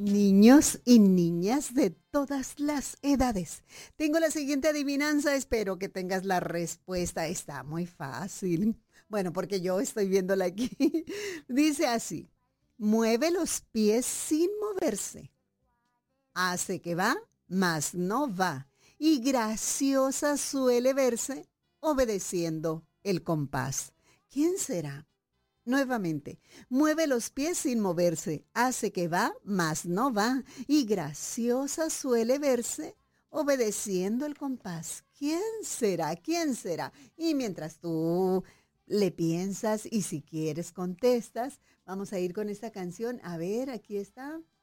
Niños y niñas de todas las edades. Tengo la siguiente adivinanza, espero que tengas la respuesta. Está muy fácil. Bueno, porque yo estoy viéndola aquí. Dice así, mueve los pies sin moverse. Hace que va, mas no va. Y graciosa suele verse obedeciendo el compás. ¿Quién será? Nuevamente, mueve los pies sin moverse, hace que va, mas no va, y graciosa suele verse obedeciendo el compás. ¿Quién será? ¿Quién será? Y mientras tú le piensas y si quieres contestas, vamos a ir con esta canción. A ver, aquí está.